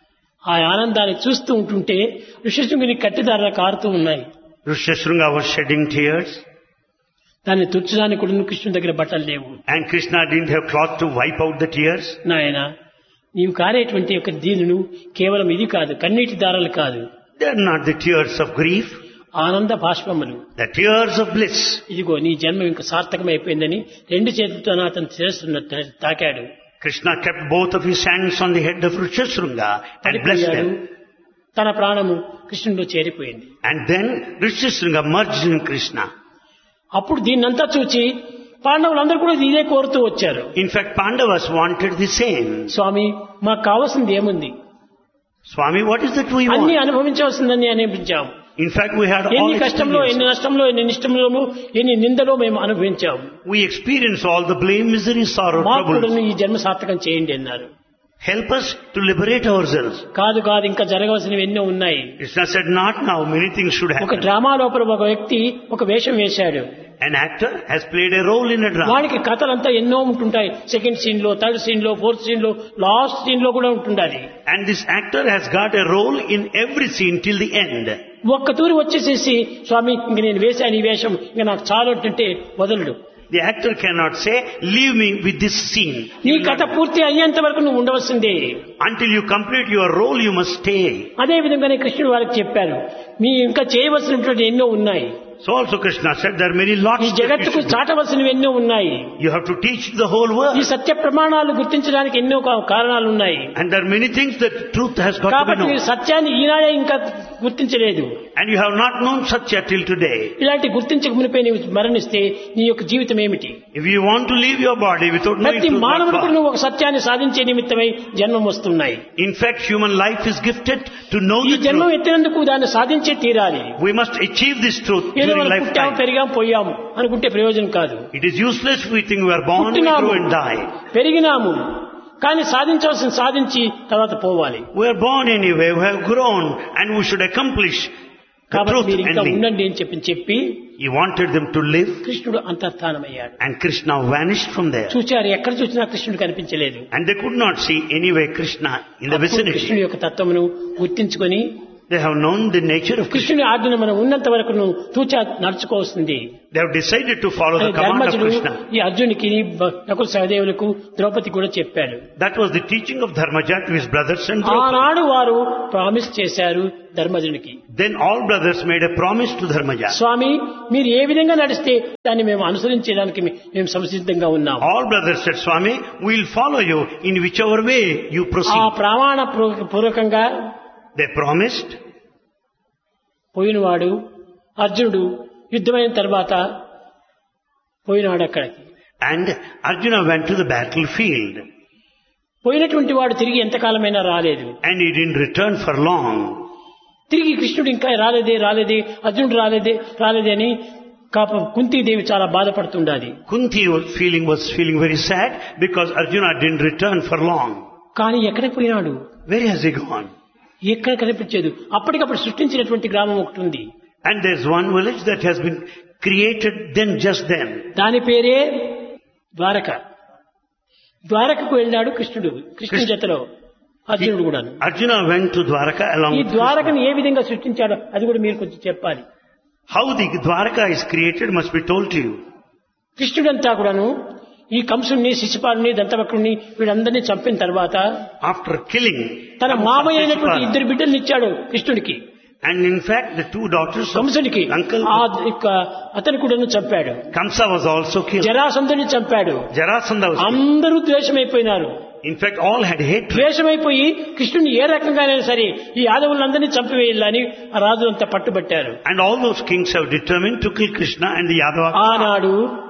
ఆ ఆనందాన్ని చూస్తూ ఉంటుంటే ఋషిశృంగుని కట్టిదారులు కారుతూ ఉన్నాయి. Rishishringa was shedding tears. దాన్ని తుడ్చడానికి కూడా కృష్ణుని దగ్గర బట్టలు లేవు. And Krishna didn't have cloth to wipe out the tears. నాయన నీవు కారేటువంటి యొక్క దీనును కేవలం ఇది కాదు, కన్నీటి దారాలు కాదు, They are not the tears of grief, ఆనంద బాష్పములు. the tears of bliss. ఇదిగో నీ జన్మ ఇంకా సార్థకమైపోయిందని రెండు చేతులతో అతను శిరస్సును తాకాడు. Krishna kept both of his hands on the head of Rishishringa and blessed పడిపోయాడు. him. తన ప్రాణము కృష్ణుడిలో చేరిపోయింది. And then Rishishringa merged in Krishna. అప్పుడు దీన్నంతా చూచి పాండవులందరూ కూడా ఇదే కోరుతూ వచ్చారు. In fact, Pandavas wanted the same. స్వామి మాకు కావాల్సింది ఏముంది? Swami, what is that we అన్ని want? అనుభవించవలసిందని అనిపించాము. In fact, we had all ఎన్ని కష్టంలో ఎన్ని experiences. నష్టంలో ఎన్ని నిష్టంలో ఎన్ని నిందలో మేము అనుభవించాము. We experience all the blame, misery, sorrow, మాకు కూడా troubles. ఈ జన్మ సార్థకం చేయండి అన్నారు. Help us to liberate ourselves. కాదు కాదు ఇంకా జరగవలసినవి ఎన్నో ఉన్నాయి. Krishna said, not now, many things should ఒక happen. డ్రామా లోపల ఒక వ్యక్తి ఒక వేషం వేశాడు. An actor has played a role in a drama. వాడికి కథలంతా ఎన్నో ఉంటుంటాయి. సెకండ్ సీన్ లో, థర్డ్ సీన్ లో, ఫోర్త్ సీన్ లో, లాస్ట్ సీన్ లో కూడా ఉంటుండాలి. And this actor has got a role in every scene till the end. ఒక్క తూరి వచ్చేసేసి స్వామి ఇంక నేను వేశాను ఈ వేషం ఇంక నాకు చాలు అంటే వదలడు. The actor cannot say, leave me with this scene. నీ కథ పూర్తి అయ్యేంత వరకు నువ్వు ఉండవలసిందే. Until you complete your role, you must stay. అదే విధంగానే కృష్ణుడు వారికి చెప్పారు, మీ ఇంకా చేయవలసినటువంటి ఎన్నో ఉన్నాయి. So also Krishna said, there are many lots ఈ that you జగత్తుకు should do. చాటవలసినవి ఎన్నో ఉన్నాయి. You have to teach the whole ఈ world. సత్య ప్రమాణాలు గుర్తించడానికి ఎన్నో కా- కారణాలు ఉన్నాయి. And there are many things that truth has got to be కాబట్టి మీరు known. సత్యాన్ని ఈనాడే ఇంకా గుర్తించలేదు. And you have not known Satya till today. ఇలాంటి గుర్తించక మునిపై నీవు మరణిస్తే నీ యొక్క జీవితం ఏమిటి? If you want to leave your body without knowing ప్రతి truth, what మానవుడికి for? నువ్వు ఒక సత్యాన్ని సాధించే నిమిత్తమై జన్మం వస్తున్నాయి. In fact, human life is gifted to know ఈ the జన్మం truth. ఎత్తినందుకు దాన్ని సాధించే తీరాలి. We must achieve this truth ఏదో during మనం పుట్టాము lifetime. పెరిగాం పోయాము అనుకుంటే ప్రయోజనం కాదు. It is useless if we think we are born, we పుట్టినాము, grow and die. పెరిగినాము, కానీ సాధించవలసిన సాధించి తర్వాత పోవాలి. We are born anyway, we have grown and we should accomplish కాబట్టి truth మీరు ఇంకా and live. ఉండండి అని చెప్పి చెప్పి He wanted them to live, కృష్ణుడు అంతర్ధానమయ్యాడు. and Krishna vanished from there. చూచారు, ఎక్కడ చూసినా కృష్ణుడు కనిపించలేదు. And they could not see anywhere Krishna in the అప్పుడు vicinity. కృష్ణుడి యొక్క తత్వమును గుర్తించుకొని They have known the nature of Krishna. కృష్ణుని ఆజ్ఞను మనం ఉన్నంత వరకు నువ్వు తూచా నడుచుకోవాల్సింది. They have decided to follow the అని command of ధర్మజుడు Krishna. ఈ అర్జునికి నకుల సహదేవులకు ద్రౌపది కూడా చెప్పాడు. That was the teaching of Dharmaja to his brothers and Draupadi. ఆనాడు వారు ప్రామిస్ చేశారు ధర్మజునికి. Then all brothers made a promise to Dharmaja. స్వామి, మీరు ఏ విధంగా నడిస్తే దాన్ని మేము అనుసరించడానికి మేము సంసిద్ధంగా ఉన్నాం. All brothers said, Swami, we will follow you in whichever way you ఆ proceed. ప్రమాణ పూర్వ- పూర్వకంగా They promised. పోయినవాడు అర్జునుడు యుద్ధమైన తర్వాత పోయినాడు అక్కడికి. And Arjuna went to the battlefield. పోయినటువంటి వాడు తిరిగి ఎంతకాలమైనా రాలేదు. And he didn't return for long. తిరిగి కృష్ణుడు ఇంకా రాలేదే రాలేదే అర్జునుడు రాలేదే రాలేదే అని కాప కుంతీదేవి చాలా బాధపడుతుండాలి. Kunti was feeling, was feeling very sad because Arjuna didn't return for long. కానీ ఎక్కడికి పోయినాడు? Where has he gone? ఎక్కడ కనిపించేది. అప్పటికప్పుడు సృష్టించినటువంటి గ్రామం ఒకటి ఉంది. And there's one village that has been created then, just then. దాని పేరే ద్వారక. ద్వారకకు వెళ్ళాడు కృష్ణుడు, కృష్ణుడి జతలో అర్జునుడు కూడా. Arjuna went to Dwaraka along ఈ with ద్వారకను Krishna. ఏ విధంగా సృష్టించాడో అది కూడా మీరు కొంచెం చెప్పాలి. How the Dwaraka is created must be told to you. కృష్ణుడంతా కూడాను ఈ కంసుని, శిశుపాలుని, దంతవక్రుని వీళ్ళందరినీ చంపిన తర్వాత After killing తన Kamsa, మామయ్య అయినటువంటి Shishupala, ఇద్దరు బిడ్డల్ని ఇచ్చాడు కృష్ణుడికి, and in fact the two daughters of కంసుడికి. uncle ఆ యొక్క అతని కూడా చంపాడు. Kamsa was also killed. జరాసంధుని చంపాడు. Jarasandha was killed. అందరూ ద్వేషమైపోయినారు. In fact, all had hatred. ద్వేషమైపోయి కృష్ణుని ఏ రకంగానైనా సరే ఈ యాదవులందరినీ చంపివేయాలని ఆ రాజు అంతా పట్టుబట్టారు. And all those kings have determined to kill Krishna and the Yadava. ఆనాడు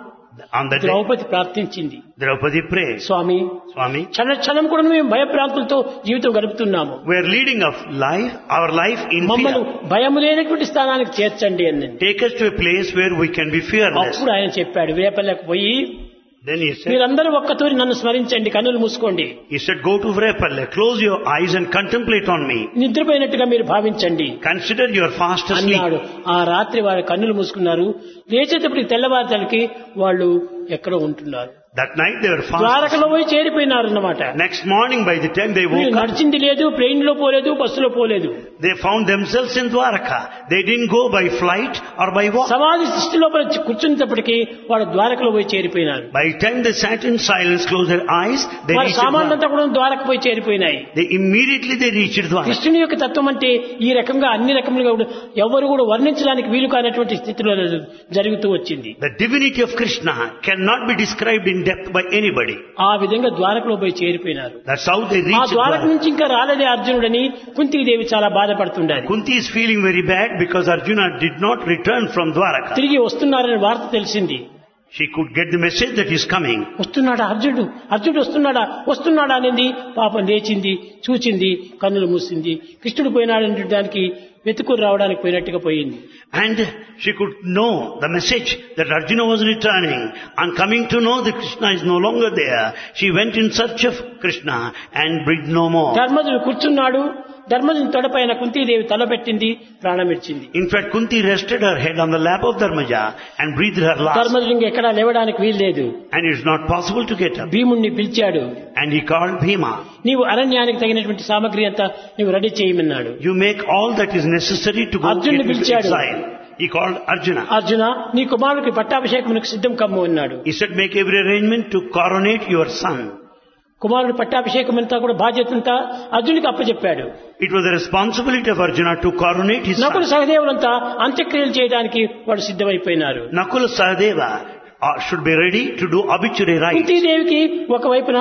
On that day, ద్రౌపది ప్రార్థించింది, Draupadi prayed, స్వామి Swami, క్షణ క్షణం కూడా మేము భయభ్రాంతులతో జీవితం గడుపుతున్నాము. we are leading of life, our life in మమ్మల్ని fear. భయం లేనటువంటి స్థానానికి చేర్చండి అని. Take us to a place where we can be fearless. అప్పుడు ఆయన చెప్పాడు, వేపల్లకు పోయి Then he said, మీరందరూ ఒక్కతూరి నన్ను స్మరించండి, కన్నులు మూసుకోండి, he said, go to Vrepalle, close your eyes and contemplate on me. నిద్రపోయినట్టుగా మీరు భావించండి Consider you are fast asleep. అన్నాడు. ఆ రాత్రి వారు కన్నులు మూసుకున్నారు. లేచేటప్పటికి తెల్లవారుతలకి వాళ్ళు ఎక్కడో ఉంటున్నారు. That night they were fast ద్వారకలో asleep. పోయి చేరిపోయినారు అన్నమాట. Next morning by the time they woke up, నడిచింది లేదు, ట్రైన్ లో పోలేదు, బస్సులో పోలేదు. they found themselves in Dwaraka. They didn't go by flight or by walk. సమాధి సృష్టి లోపల కూర్చున్నప్పటికీ వాడు ద్వారకలో పోయి చేరిపోయినారు. By the time they sat in silence, closed their eyes, they వారి reached సామాన్లు Dwaraka. అంతా కూడా ద్వారక పోయి చేరిపోయినాయి. They immediately they reached Dwaraka. కృష్ణుని యొక్క తత్వం అంటే ఈ రకంగా అన్ని రకములుగా కూడా ఎవరు కూడా వర్ణించడానికి వీలు కానటువంటి స్థితిలో జరుగుతూ వచ్చింది. The divinity of Krishna cannot be described in depth by anybody. ఆ విధంగా ద్వారకలో పోయి చేరిపోయినారు. That's how they ఆ reached ద్వారక Dwaraka. నుంచి ఇంకా రాలేదే అర్జునుడని కుంతీదేవి చాలా బాధపడుతుండాలి. Kunti is feeling very bad because Arjuna did not return from Dwaraka. తిరిగి వస్తున్నారని వార్త తెలిసింది. She could get the message that he's coming. వస్తున్నాడా అర్జునుడు, అర్జునుడు వస్తున్నాడా వస్తున్నాడా అనేది పాపం లేచింది, చూచింది, కన్నులు మూసింది. కృష్ణుడు పోయినాడనే దానికి వెతుకుని రావడానికి పోయినట్టుగా పోయింది. And she could know the message that Arjuna was returning. On coming to know that Krishna is no longer there, she went in search of Krishna and breathed no more. ధర్మజుడు కూర్చున్నాడు. ధర్మజుని తొడపైన కుంతీదేవి తల పెట్టింది, ప్రాణం ఇచ్చింది. In fact, Kunti rested her head on the lap of Dharmaja and breathed her last. ధర్మజుడు ఇంకెక్కడా లేవడానికి వీల్లేదు. And it's not possible to get up. భీముణ్ణి పిలిచాడు. And he called Bhima. నీవు అరణ్యానికి తగినటువంటి సామగ్రి అంతా నీవు రెడీ చేయమన్నాడు. You make all that is necessary to go Arjuna get into పిలిచాడు. exile. He called Arjuna. Arjuna, నీ కుమారుడికి పట్టాభిషేకమునకు సిద్ధం కమ్ము అన్నాడు. He said, make every arrangement to coronate your son. కుమారుడు పట్టాభిషేకం అంతా కూడా బాధ్యత అంతా అర్జునుడికి అప్పచెప్పాడు. It was the responsibility of Arjuna to coronate his Nakula son. సహదేవులంతా అంత్యక్రియలు చేయడానికి వాడు సిద్ధమైపోయినారు. Nakula Sahadeva uh, should be ready to do obituary rites. కుంతీదేవికి ఒకవైపున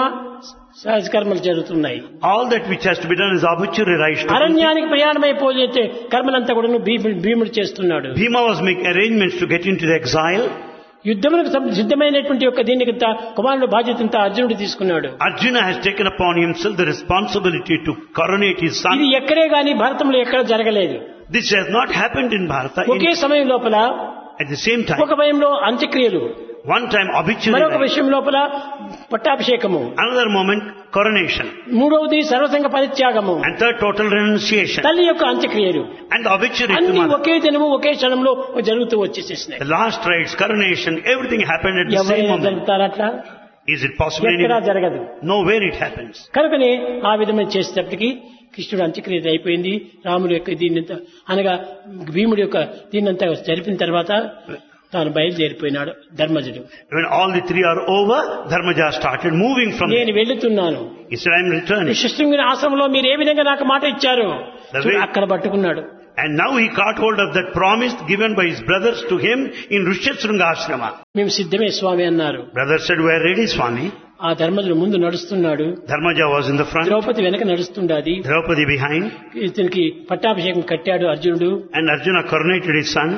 సహజ కర్మలు జరుగుతున్నాయి. All that which has to be done is obituary rites. to Kunti. అరణ్యానికి ప్రయాణమైపోతే కర్మలంతా కూడా భీముడు భీముడు చేస్తున్నాడు. Bhima was making arrangements to get into the exile. యుద్ధములకు సం- సిద్ధమైనటువంటి యొక్క దీనికంతా కుమారుడు బాధ్యత అంతా అర్జునుడు తీసుకున్నాడు. Arjuna has taken upon himself the responsibility to coronate his son. ఇది ఎక్కడే గాని భారతంలో ఎక్కడ జరగలేదు. This has not happened in Bharata. Okay In, సమయం లోపల at the same time, ఒక భయంలో అంత్యక్రియలు, one time obituary మరొక rites, విషయం లోపల పట్టాభిషేకము, another moment coronation. మూడవది సర్వసంగ పరిత్యాగము. And third, total renunciation. తల్లి యొక్క అంత్యక్రియలు And the obituary to అన్ని mother. ఒకే దినము ఒకే క్షణంలో జరుగుతూ వచ్చేసేసినాయి. The last rites, coronation, everything happened at the same ఎవరైనా moment. జరుగుతారట్లా? Is it possible ఎక్కడా anywhere? జరగదు. Nowhere it happens. కనుకనే ఆ విధమైన చేసేటప్పటికి కృష్ణుడు అంత్యక్రియ అయిపోయింది. రాముడు యొక్క దీన్నంతా అనగా భీముడి యొక్క దీన్నంతా జరిపిన తర్వాత తాను బయలుదేరిపోయినాడు ధర్మజుడు. When all the three are over, Dharmaja started moving from నేను there. వెళ్తున్నాను. He said, I am returning. శిష్యుని ఆశ్రమంలో మీరు ఏ విధంగా నాకు మాట ఇచ్చారు చూడు, అక్కడ పట్టుకున్నాడు. And now he caught hold of that promise given by his brothers to him in Rishyasringa ashrama. మేము సిద్ధమే స్వామి అన్నారు. Brothers said, we are ready, Swami. ఆ ధర్మజుడు ముందు నడుస్తున్నాడు. Dharmaja was in the front, Draupadi వెనక నడుస్తుండాది. Draupadi behind, ఇతనికి పట్టాభిషేకం కట్టాడు అర్జునుడు. and Arjuna coronated his son.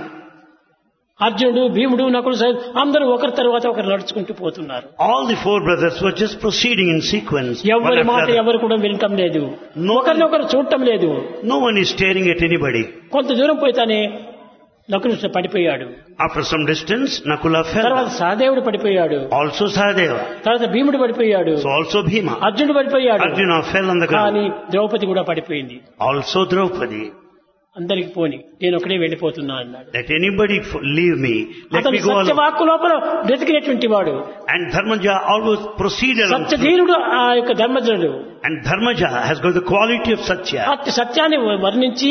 అర్జునుడు భీముడు నకులు సహ- అందరూ ఒకరి తర్వాత ఒకరు నడుచుకుంటూ పోతున్నారు. All the four brothers were just proceeding in sequence. one ఎవరి after మాట other. ఎవరు కూడా వినటం లేదు. No. ఒకరినొకరు చూడటం లేదు. No one is staring at anybody. కొంత దూరం పోయితానే నకులు పడిపోయాడు. After some distance, Nakula తర్వాత fell. సహదేవుడు పడిపోయాడు. Also Sahadeva. తర్వాత భీముడు పడిపోయాడు. So also Bhima. అర్జునుడు పడిపోయాడు. Arjuna fell on the కానీ ground. ద్రౌపది కూడా పడిపోయింది. Also Draupadi. అందరికి పోని నేను ఒకడే వెళ్ళిపోతున్నా అన్నాడు. Let anybody f- leave me. Let అతను me go alone. సత్యవాక్కు లోపల బ్రతికినటువంటి వాడు. And Dharmaja always proceeded along. సత్యధీరుడు ఆ యొక్క ధర్మజనుడు. And Dharmaja has got the quality of Satya. అట్టి సత్యాన్ని వర్ణించి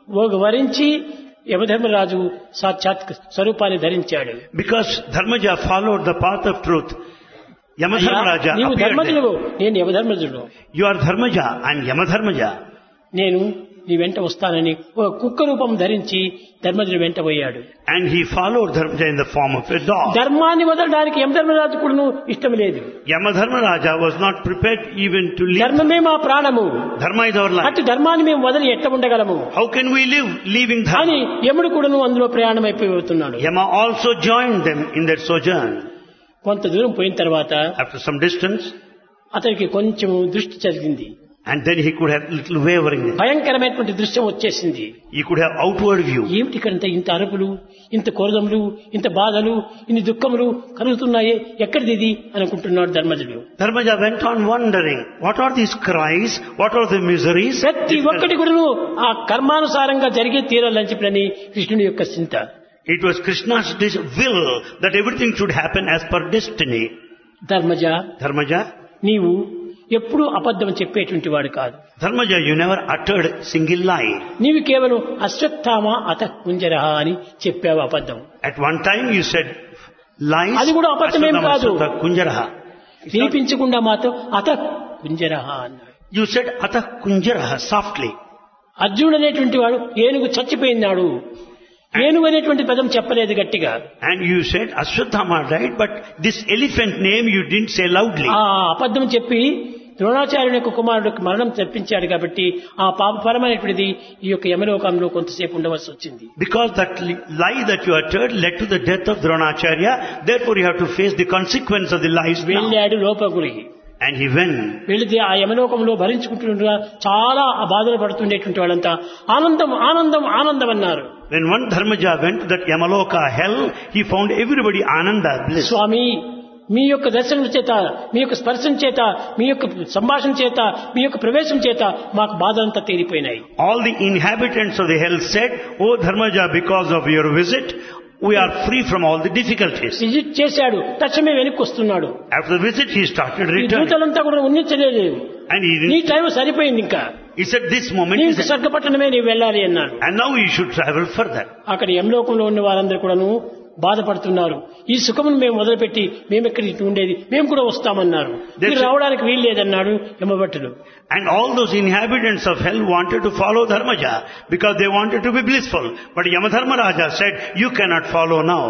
వరించి యమధర్మరాజు సాక్షాత్ స్వరూపాన్ని ధరించాడు. Because Dharmaja followed the path of truth, Yamadharmaraja నీవు appeared ధర్మజుడు, there. నేను యమధర్మజుడు. You are Dharmaja, I am Yamadharmaja. నేను నీ వెంట వస్తానని ఓ కుక్క రూపం ధరించి ధర్మజుడు వెంట పోయాడు. And he followed Dharmaja in the form of a dog. ధర్మాన్ని వదలడానికి యమధర్మరాజు కూడా ఇష్టం లేదు. Yamadharmaraja was not prepared even to leave. ధర్మమే మా ప్రాణము, Dharma is our life. అట్టి ధర్మాన్ని మేము వదిలి ఎట్ట ఉండగలము How can we live leaving అని Dharma? యముడు కూడాను అందులో ప్రయాణం అయిపోతున్నాడు. Yama also joined them in their sojourn. కొంత దూరం పోయిన తర్వాత After some distance, అతనికి కొంచెం దృష్టి జరిగింది. and then he could have little wavering. భయంకరమైనటువంటి దృశ్యం వచ్చేసింది. He could have outward view. ఏమిటి ఇక్కడంత ఇంత అరుపులు, ఇంత కొరదములు, ఇంత బాధలు, ఇన్ని దుఃఖములు కలుగుతున్నాయి, ఎక్కడిది ఇది అనుకుంటున్నాడు ధర్మజుడు. Dharmaja went on wondering, what are these cries? What are the miseries? ప్రతి ఒక్కటి కూడా ఆ కర్మానుసారంగా జరిగే తీరాలని చెప్పని కృష్ణుని యొక్క చింత. It was Krishna's dis- will that everything should happen as per destiny. Dharmaja, Dharmaja, నీవు ఎప్పుడూ అబద్ధం చెప్పేటువంటి వాడు కాదు. Dharmaja, you never uttered single lie. నీవు కేవలం అశ్వత్థామ అత కుంజరహ అని చెప్పావు అబద్ధం. At one time you said lies. అది కూడా అబద్ధమేం Ashwadama కాదు. Sutta Kunjaraha. వినిపించకుండా మాత్రం అత కుంజరహ అన్నాడు. You said Atha Kunjaraha softly. అర్జునుడు అనేటువంటి వాడు ఏనుగు చచ్చిపోయినాడు, ఏనుగు అనేటువంటి పదం చెప్పలేదు గట్టిగా. And you said Ashwadama died, but this elephant name you didn't say loudly. ఆ అబద్ధం చెప్పి ద్రోణాచార్యుని యొక్క కుమారుడికి మరణం తెప్పించాడు కాబట్టి ఆ పాపపరమైనటువంటిది ఈ యొక్క యమలోకంలో కొంతసేపు ఉండవలసి వచ్చింది. Because that li- lie that you uttered led to the death of Dronacharya, therefore you have to face the consequence of the lies now. వెళ్ళాడు లోపగురికి. And he went. వెళితే ఆ యమలోకంలో భరించుకుంటుండగా చాలా బాధలు పడుతుండేటువంటి వాళ్ళంతా ఆనందం ఆనందం ఆనందం అన్నారు. When one Dharmaja went to that Yamaloka hell, he found everybody Ananda, bliss. స్వామి, మీ యొక్క దర్శనం చేత, మీ యొక్క స్పర్శం చేత, మీ యొక్క సంభాషణ చేత, మీ యొక్క ప్రవేశం చేత మాకు బాధలంతా తీరిపోయినాయి. All the inhabitants of the hell said, "Oh Dharmaja, because of your visit, we are free from all the difficulties." Visit చేశాడు, తక్షణమే వెనక్కి వస్తున్నాడు. After the visit, he started ఈ returning. దూతలంతా కూడా ఉన్నించలేదు. And he, నీ టైం సరిపోయింది, ఇంకా he said, "This moment నీకు is..." స్వర్గపట్టణమే నీవు వెళ్ళాలి అన్నాడు. And now you should travel further. అక్కడ యమలోకంలో ఉన్న వారందరూ కూడాను బాధపడుతున్నారు. ఈ సుఖమును మేము మొదలుపెట్టి మేము ఎక్కడికి ఉండేది, మేము కూడా వస్తామన్నారు. మీరు రావడానికి వీలు లేదన్నాడు యమభట్టుడు. And all those inhabitants of hell wanted to follow Dharmaja because they wanted to be blissful. But Yamadharmaraja said, "You cannot follow now."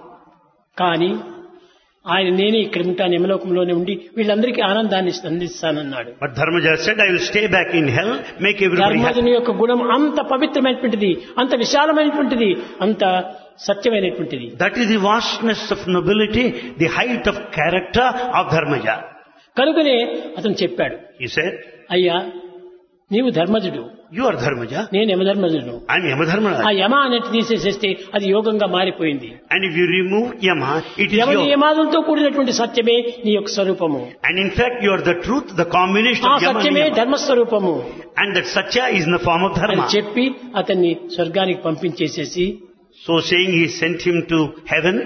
కానీ ఆయన నేనే ఇక్కడ ఉంటాను, యమలోకంలోనే ఉండి వీళ్ళందరికీ ఆనందాన్ని అందిస్తానన్నాడు. But Dharmaja said, "I will stay back in hell, make everybody happy." ధర్మజుని యొక్క గుణం అంత పవిత్రమైనటువంటిది, అంత విశాలమైనటువంటిది, అంత సత్యమైనటువంటిది. That is the vastness of nobility, the height of character of Dharmaja. కనుకనే అతను చెప్పాడు, He said, అయ్యా నీవు ధర్మజుడు, You are Dharmaja. నేను యమధర్మజుడు. I am Yamadharmaraja. ఆ యమ అనేది తీసేసేస్తే అది యోగంగా మారిపోయింది. And if you remove Yama, it is Yama yoga. నియమాలతో కూడినటువంటి సత్యమే నీ యొక్క స్వరూపము. And in fact, you are the truth, the combination ఆ of Yama and సత్యమే Yama. ధర్మస్వరూపము And that Satya is in the form of అని Dharma. చెప్పి అతన్ని స్వర్గానికి పంపించేసేసి So saying, he sent him to heaven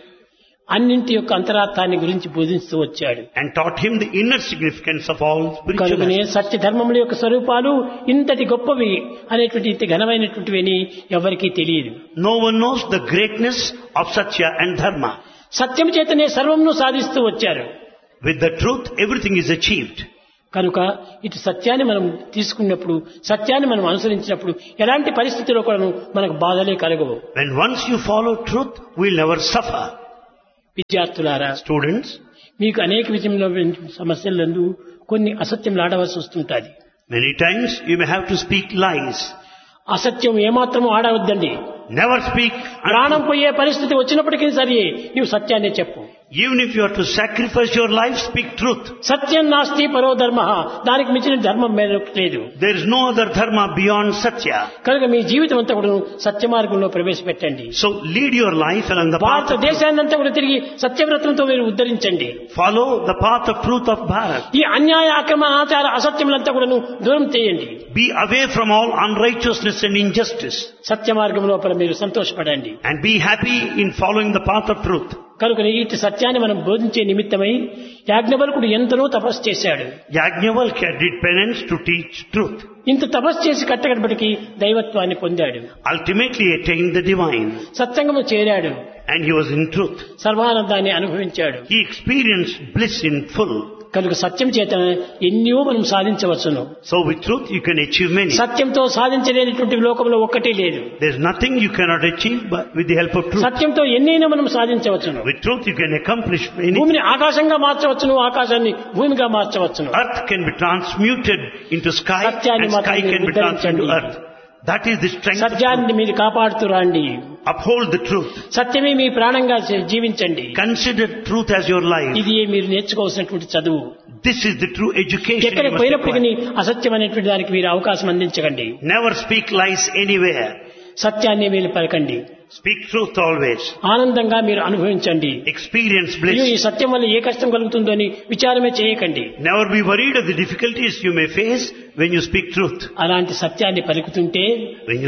అన్నింటి యొక్క అంతరార్థాన్ని గురించి బోధిస్తూ వచ్చాడు. and taught him the inner significance of all spiritual కనుకనే aspects. సత్య ధర్మముల యొక్క స్వరూపాలు ఇంతటి గొప్పవి అనేటువంటి ఇంత ఘనమైనటువంటివి ఎవరికీ తెలియదు. No one knows the greatness of Satya and Dharma. సత్యం చేతనే సర్వమును సాధిస్తూ వచ్చారు. With the truth, everything is achieved. కనుక ఇటు సత్యాన్ని మనం తీసుకున్నప్పుడు, సత్యాన్ని మనం అనుసరించినప్పుడు ఎలాంటి పరిస్థితుల్లో కూడా మనకు బాధలే కలగవు. When once you follow truth, we'll never suffer. విద్యార్థులారా, Students, మీకు అనేక విధంలో సమస్యలందు కొన్ని అసత్యం ఆడవలసి వస్తుంటుంది. many times you may have to speak lies. అసత్యం ఏమాత్రము ఆడవద్దండి. Never speak. ప్రాణం పోయే పరిస్థితి వచ్చినప్పటికీ సరే నీవు సత్యాన్ని చెప్పు. Even if you have to sacrifice your life, speak truth. సత్యం నాస్తి పరో ధర్మ, దానికి మించిన ధర్మం లేదు. There is no other dharma beyond Satya. కనుక మీ జీవితం అంతా కూడా సత్య మార్గంలో ప్రవేశపెట్టండి. So lead your life along the path of truth. భారతదేశాన్ని అంతా కూడా తిరిగి సత్యవ్రతంతో మీరు ఉద్ధరించండి. Follow the path of truth of Bharat. ఈ అన్యాయ అక్రమ ఆచార అసత్యములంతా కూడా దూరం చేయండి. Be away from all unrighteousness and injustice. సత్య మార్గం లోపల మీరు సంతోషపడండి. And be happy in following the path of truth. కనుక ఇటు సత్యాన్ని మనం బోధించే నిమిత్తమై యాజ్ఞవల్కుడు ఎంతనో తపస్సు చేశాడు. Yajnavalkya did penance to teach truth. ఇంత తపస్సు చేసి కట్టగడపటికి దైవత్వాన్ని పొందాడు. Ultimately attained the divine. సత్సంగము చేరాడు. And he was in truth. సర్వానందాన్ని అనుభవించాడు. He experienced bliss in full. కనుక సత్యం చేత ఎన్నో మనం సాధించవచ్చును. So with truth you can achieve many. సత్యంతో సాధించలేనటువంటి లోకంలో ఒక్కటే లేదు. There's nothing you cannot achieve but with the help of truth. సత్యంతో ఎన్నైనా మనం సాధించవచ్చును. With truth you can accomplish many. భూమిని ఆకాశంగా మార్చవచ్చును, ఆకాశాన్ని భూమిగా మార్చవచ్చును. Earth can be transmuted into sky సత్యాన్ని and sky మాత్రం can be transmuted to ఉద్ధరించండి. earth. That is the strength of truth. సత్యాన్ని మీరు కాపాడుతూ రండి. Uphold the truth. సత్యమే మీ ప్రాణంగా జీవించండి. Consider truth as your life. ఇది మీరు నేర్చుకోవాల్సినటువంటి చదువు. This is the true education you ఎక్కడికి must పోయినప్పటికీ acquire. అసత్యం అనేటువంటి దానికి మీరు అవకాశం అందించకండి. Never speak lies anywhere. సత్యాన్ని మీరు పలకండి. Speak truth always. ఆనందంగా మీరు అనుభవించండి. Experience అయ్యో, bliss. ఈ సత్యం వల్ల ఏ కష్టం కలుగుతుందో అని విచారమే చేయకండి. Never be worried of the difficulties you may face when you speak truth. అలాంటి సత్యాన్ని పలుకుతుంటే When you